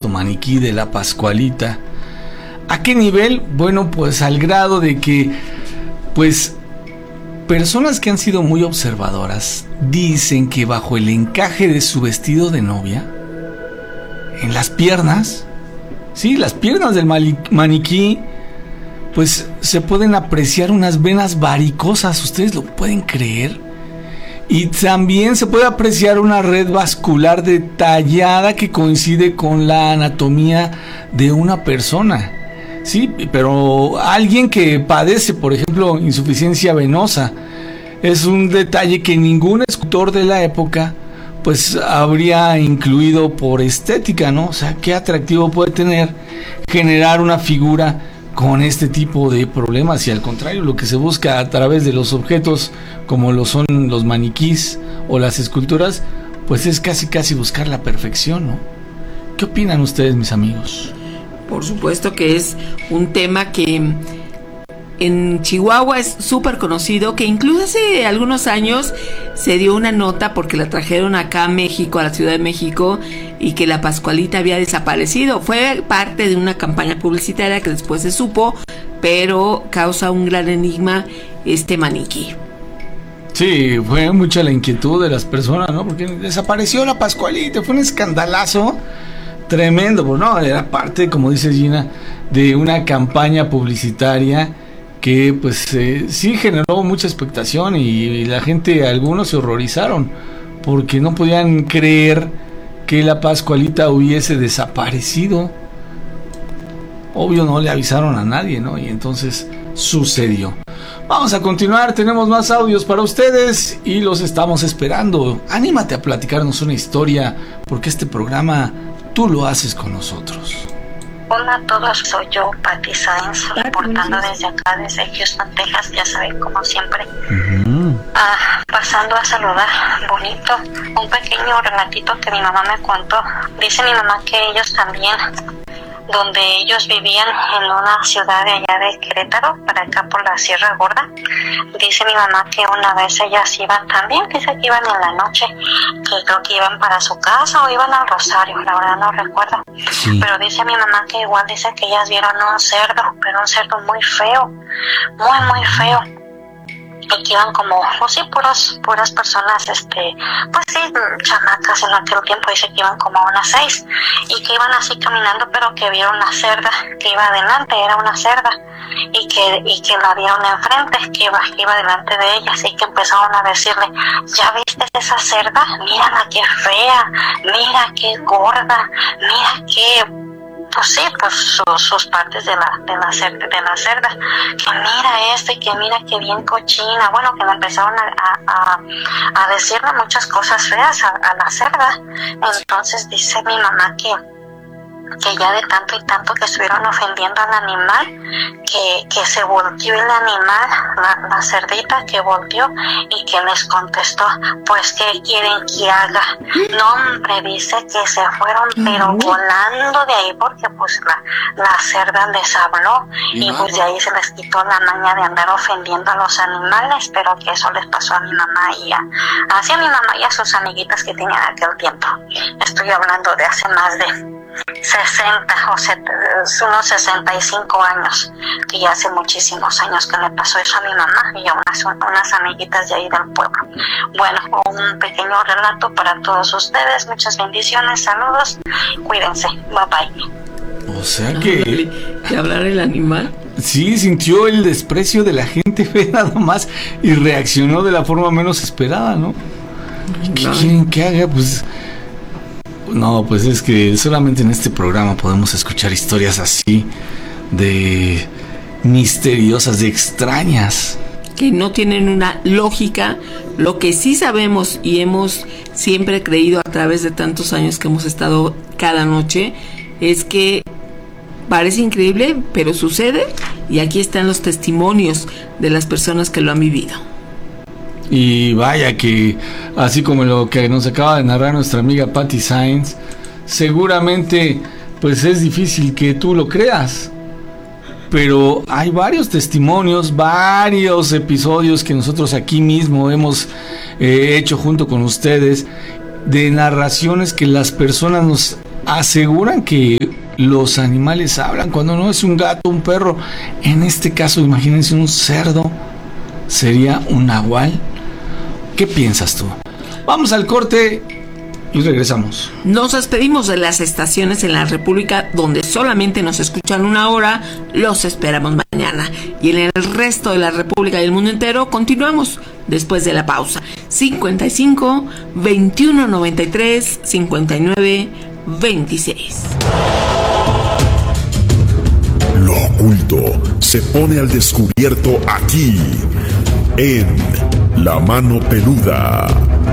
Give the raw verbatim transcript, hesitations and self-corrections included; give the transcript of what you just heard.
maniquí de la Pascualita. ¿A qué nivel? Bueno, pues al grado de que, pues, personas que han sido muy observadoras dicen que bajo el encaje de su vestido de novia, en las piernas, sí, las piernas del maniquí, pues se pueden apreciar unas venas varicosas. ¿Ustedes lo pueden creer? Y también se puede apreciar una red vascular detallada que coincide con la anatomía de una persona. Sí, pero alguien que padece, por ejemplo, insuficiencia venosa, es un detalle que ningún escultor de la época pues habría incluido por estética, ¿no? O sea, qué atractivo puede tener generar una figura con este tipo de problemas. Y al contrario, lo que se busca a través de los objetos como lo son los maniquís o las esculturas, pues es casi casi buscar la perfección, ¿no? ¿Qué opinan ustedes, mis amigos? Por supuesto que es un tema que en Chihuahua es súper conocido, que incluso hace algunos años se dio una nota porque la trajeron acá a México, a la Ciudad de México, y que la Pascualita había desaparecido. Fue parte de una campaña publicitaria que después se supo, pero causa un gran enigma este maniquí. Sí, fue mucha la inquietud de las personas, ¿no? Porque desapareció la Pascualita, fue un escandalazo tremendo, pues no, era parte, como dice Gina, de una campaña publicitaria que pues eh, sí generó mucha expectación y, y la gente, algunos se horrorizaron porque no podían creer que la Pascualita hubiese desaparecido. Obvio, no le avisaron a nadie, ¿no? Y entonces sucedió. Vamos a continuar, tenemos más audios para ustedes y los estamos esperando. Anímate a platicarnos una historia, porque este programa tú lo haces con nosotros. Hola a todos, soy yo, Patti Sáenz, reportando desde acá, desde Houston, Texas, ya saben, como siempre. Uh-huh. Ah, pasando a saludar, bonito, un pequeño relatito que mi mamá me contó. Dice mi mamá que ellos también, donde ellos vivían en una ciudad de allá de Querétaro, para acá por la Sierra Gorda, dice mi mamá que una vez ellas iban también, dice que iban en la noche, que creo que iban para su casa o iban al Rosario, la verdad no recuerdo, sí. Pero dice mi mamá que igual dice que ellas vieron un cerdo, pero un cerdo muy feo, muy muy feo, y que iban como, pues sí, puros, puras personas, este, pues sí, chamacas en aquel tiempo, dice que iban como unas seis, y que iban así caminando, pero que vieron una cerda que iba adelante, era una cerda, y que, y que la vieron enfrente, que iba, que iba delante de ellas, y que empezaron a decirle, ¿ya viste esa cerda? Mírala qué fea, mira qué gorda, mira qué... pues sí, pues su, sus partes de la de la, cerda, de la cerda, que mira esto y que mira que bien cochina, bueno, que le empezaron a, a, a decirle muchas cosas feas a, a la cerda. Entonces dice mi mamá que que ya de tanto y tanto que estuvieron ofendiendo al animal, que, que se volteó el animal, la, la cerdita que volteó, y que les contestó, pues ¿qué quieren que haga? No, hombre, dice que se fueron pero volando de ahí, porque pues la, la cerda les habló, y pues de ahí se les quitó la maña de andar ofendiendo a los animales, pero que eso les pasó a mi mamá y a, así a mi mamá y a sus amiguitas que tenían aquel tiempo. Estoy hablando de hace más de sesenta o setenta, unos sesenta y cinco años, que ya hace muchísimos años que le pasó eso a mi mamá y a unas, unas amiguitas de ahí del pueblo. Bueno, un pequeño relato para todos ustedes, muchas bendiciones, saludos, cuídense, bye bye. O sea que... ¿De hablar el animal? Sí, sintió el desprecio de la gente, ve nada más, y reaccionó de la forma menos esperada, ¿no? ¿Qué no. quieren que haga? Pues... No, pues es que solamente en este programa podemos escuchar historias así de misteriosas, de extrañas, que no tienen una lógica. Lo que sí sabemos y hemos siempre creído a través de tantos años que hemos estado cada noche es que parece increíble, pero sucede, y aquí están los testimonios de las personas que lo han vivido. Y vaya que, así como lo que nos acaba de narrar nuestra amiga Patti Sáenz, seguramente pues es difícil que tú lo creas, pero hay varios testimonios, varios episodios que nosotros aquí mismo hemos eh, hecho junto con ustedes, de narraciones que las personas nos aseguran que los animales hablan, cuando no es un gato, un perro. En este caso, imagínense un cerdo, sería un nahual. ¿Qué piensas tú? Vamos al corte y regresamos. Nos despedimos de las estaciones en la República donde solamente nos escuchan una hora. Los esperamos mañana. Y en el resto de la República y el mundo entero continuamos después de la pausa. cincuenta y cinco, veintiuno noventa y tres, cincuenta y nueve, veintiséis. Lo oculto se pone al descubierto aquí en La Mano Peluda.